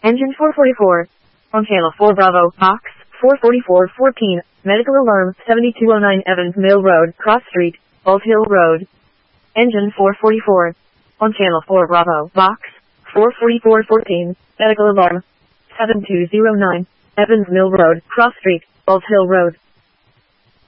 Engine 444. On channel 4 Bravo, box 44414, medical alarm 7209 Evans Mill Road, Cross Street, Bald Hill Road. Engine 444. On channel 4 Bravo, box 44414, medical alarm 7209 Evans Mill Road, Cross Street, Bald Hill Road.